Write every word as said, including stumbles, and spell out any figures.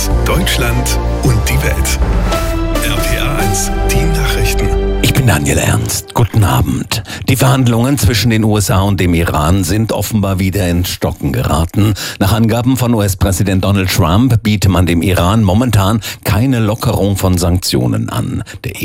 News. Deutschland und die Welt. R P R eins, die Nachrichten. Ich bin Daniel Ernst. Guten Abend. Die Verhandlungen zwischen den U S A und dem Iran sind offenbar wieder ins Stocken geraten. Nach Angaben von U S-Präsident Donald Trump biete man dem Iran momentan keine Lockerung von Sanktionen an. Der